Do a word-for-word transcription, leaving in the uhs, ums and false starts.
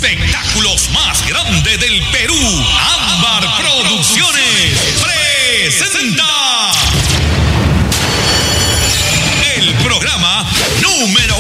espectáculos más grande del Perú, Ámbar Producciones presenta el programa número